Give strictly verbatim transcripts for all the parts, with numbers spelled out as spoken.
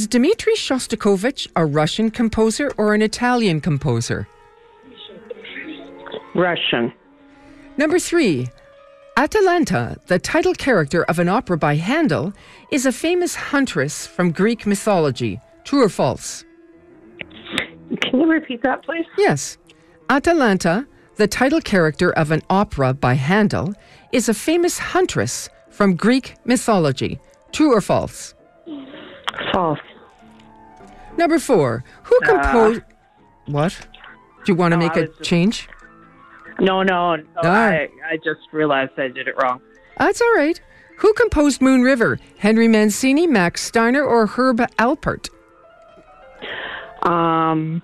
Was Dmitri Shostakovich a Russian composer or an Italian composer? Russian. Number three. Atalanta, the title character of an opera by Handel, is a famous huntress from Greek mythology. True or false? Can you repeat that, please? Yes. Atalanta, the title character of an opera by Handel, is a famous huntress from Greek mythology. True or false? False. Number four. Who composed... Uh, what? Do you want to no, make a just... change? No, no. no right. I, I just realized I did it wrong. That's all right. Who composed Moon River? Henry Mancini, Max Steiner, or Herb Alpert? Um,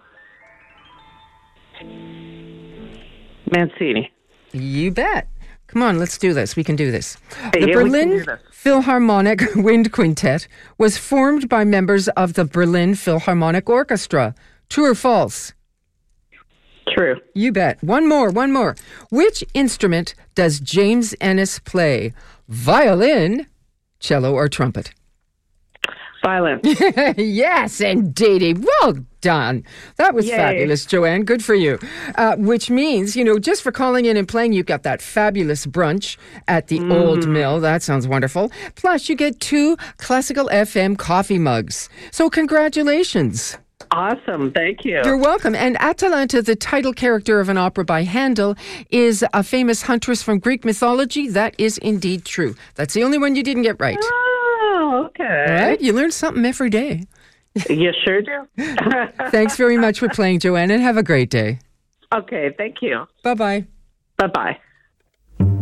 Mancini. You bet. Come on, let's do this. We can do this. Hey, the yeah, Berlin Philharmonic Wind Quintet was formed by members of the Berlin Philharmonic Orchestra. True or false? True. You bet. One more, one more. Which instrument does James Ennis play? Violin, cello, or trumpet? Violin. Yes, indeedy. Well done. That was Yay. Fabulous, Joanne. Good for you. Uh, which means, you know, just for calling in and playing, you got that fabulous brunch at the mm. Old Mill. That sounds wonderful. Plus, you get two Classical F M coffee mugs. So congratulations. Awesome. Thank you. You're welcome. And Atalanta, the title character of an opera by Handel, is a famous huntress from Greek mythology. That is indeed true. That's the only one you didn't get right. Oh, okay. All right. You learn something every day. You sure do. Thanks very much for playing, Joanne, and have a great day. Okay. Thank you. Bye-bye. Bye-bye.